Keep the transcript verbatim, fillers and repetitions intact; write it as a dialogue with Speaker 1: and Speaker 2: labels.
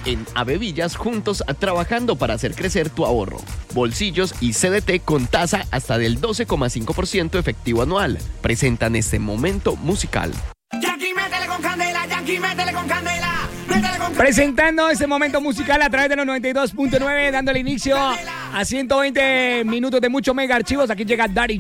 Speaker 1: En Avevillas, juntos trabajando para hacer crecer tu ahorro. Bolsillos y C D T con tasa hasta del doce coma cinco por ciento efectivo anual. Presentan este momento musical.
Speaker 2: Yankee, métele con candela, Yankee, métele con candela, métele con candela.
Speaker 3: Presentando este momento musical a través de los noventa y dos punto nueve, dándole inicio a ciento veinte minutos de mucho mega archivos. Aquí llega Daddy